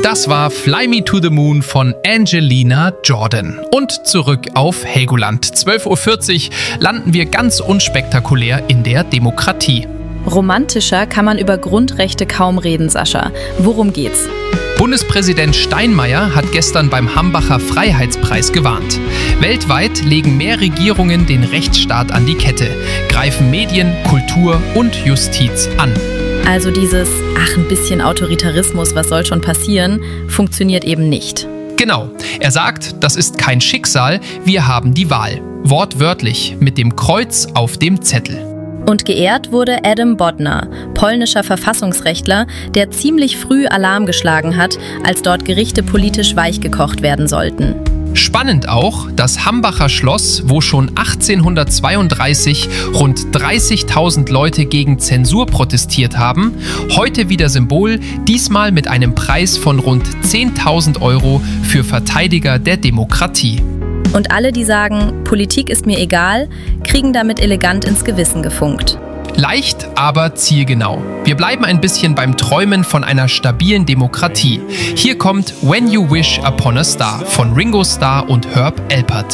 Das war Fly Me to the Moon von Angelina Jordan. Und zurück auf Helgoland. 12:40 Uhr landen wir ganz unspektakulär in der Demokratie. Romantischer kann man über Grundrechte kaum reden, Sascha. Worum geht's? Bundespräsident Steinmeier hat gestern beim Hambacher Freiheitspreis gewarnt. Weltweit legen mehr Regierungen den Rechtsstaat an die Kette, greifen Medien, Kultur und Justiz an. Also dieses, ein bisschen Autoritarismus, was soll schon passieren, funktioniert eben nicht. Genau, er sagt, das ist kein Schicksal, wir haben die Wahl. Wortwörtlich, mit dem Kreuz auf dem Zettel. Und geehrt wurde Adam Bodnar, polnischer Verfassungsrechtler, der ziemlich früh Alarm geschlagen hat, als dort Gerichte politisch weichgekocht werden sollten. Spannend auch, das Hambacher Schloss, wo schon 1832 rund 30.000 Leute gegen Zensur protestiert haben, heute wieder Symbol, diesmal mit einem Preis von rund 10.000 € für Verteidiger der Demokratie. Und alle, die sagen, Politik ist mir egal, kriegen damit elegant ins Gewissen gefunkt. Leicht, aber zielgenau. Wir bleiben ein bisschen beim Träumen von einer stabilen Demokratie. Hier kommt When You Wish Upon a Star von Ringo Starr und Herb Alpert.